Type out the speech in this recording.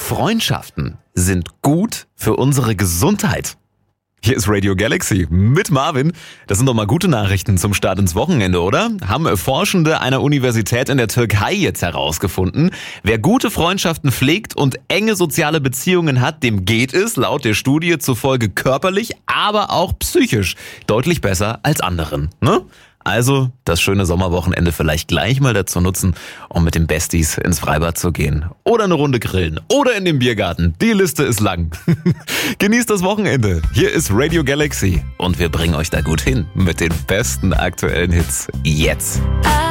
Freundschaften sind gut für unsere Gesundheit. Hier ist Radio Galaxy mit Marvin. Das sind doch mal gute Nachrichten zum Start ins Wochenende, oder? Haben Forschende einer Universität in der Türkei jetzt herausgefunden. Wer gute Freundschaften pflegt und enge soziale Beziehungen hat, dem geht es laut der Studie zufolge körperlich, aber auch psychisch deutlich besser als anderen, ne? Also das schöne Sommerwochenende vielleicht gleich mal dazu nutzen, um mit den Besties ins Freibad zu gehen. Oder eine Runde grillen. Oder in den Biergarten. Die Liste ist lang. Genießt das Wochenende. Hier ist Radio Galaxy. Und wir bringen euch da gut hin mit den besten aktuellen Hits. Jetzt.